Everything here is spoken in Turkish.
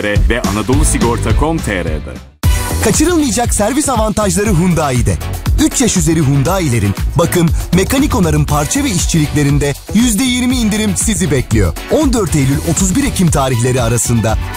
ve anadolusigorta.com.tr'de. Kaçırılmayacak servis avantajları Hyundai'de. 3 yaş üzeri Hyundai'lerin bakım, mekanik onarım parça ve işçiliklerinde %20 indirim sizi bekliyor. 14 Eylül 31 Ekim tarihleri arasında